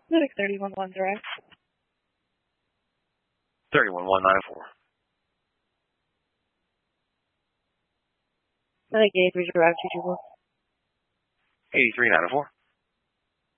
Civic 311 direct. 31194. Civic 83 direct, 224. 8394.